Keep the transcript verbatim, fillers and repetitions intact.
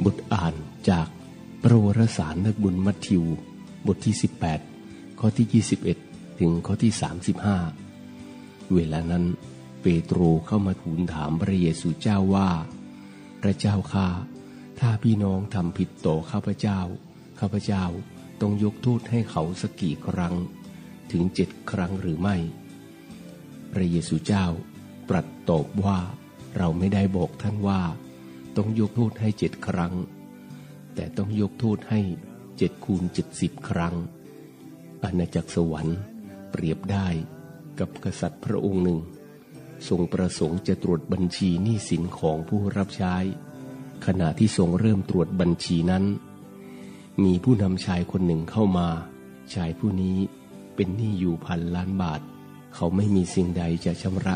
บทอ่านจากพระวรสารนักบุญมัทธิวบทที่สิบแปดข้อที่ยี่สิบเอ็ดถึงข้อที่สามสิบห้าเวลานั้นเปโตรเข้ามาทูลถามพระเยซูเจ้าว่าพระเจ้าข้าถ้าพี่น้องทำผิดต่อข้าพเจ้าข้าพเจ้าต้องยกโทษให้เขาสักกี่ครั้งถึงเจ็ดครั้งหรือไม่พระเยซูเจ้าตรัสตอบว่าเราไม่ได้บอกท่านว่าต้องยกโทษให้เจ็ดครั้งแต่ต้องยกโทษให้เจ็ดคูณเจ็ดสิบครั้งอาณาจักรสวรรค์เปรียบได้กับกษัตริย์พระองค์หนึ่งทรงประสงค์จะตรวจบัญชีหนี้สินของผู้รับใช้ขณะที่ทรงเริ่มตรวจบัญชีนั้นมีผู้นำชายคนหนึ่งเข้ามาชายผู้นี้เป็นหนี้อยู่พันล้านบาทเขาไม่มีสิ่งใดจะชำระ